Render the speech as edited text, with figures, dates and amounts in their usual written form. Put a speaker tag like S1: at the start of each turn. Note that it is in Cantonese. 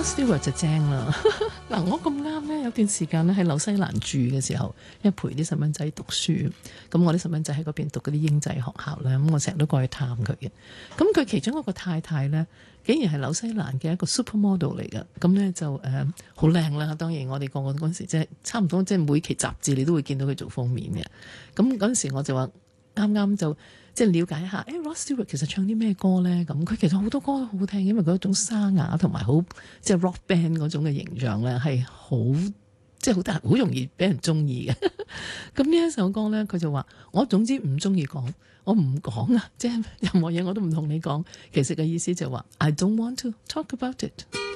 S1: Rod Stewart 就正啦。嗱，我咁啱咧，有段時間咧喺紐西蘭住嘅時候，因為陪啲細蚊仔讀書，咁我啲細蚊仔喺嗰邊讀嗰啲英制學校咧，咁我成日都過去探佢嘅。咁佢其中一個太太咧，竟然係紐西蘭嘅一個 supermodel 嚟嘅，咁咧就好靚啦。當然我哋個個嗰陣時即係差唔多，即係每期雜誌你都會見到佢做封面嘅。咁嗰陣時我就話啱啱就即係了解一下，Rod Stewart 其實唱啲咩歌咧？咁佢其實好多歌都好聽，因為佢一種沙啞同埋好即係 rock band 嗰種嘅形象咧，係好即係好得好容易俾人中意嘅。咁呢一首歌咧，佢就話我總之唔中意講，我唔講啊，即係任何嘢我都唔同你講。其實嘅意思就話 I don't want to talk about it。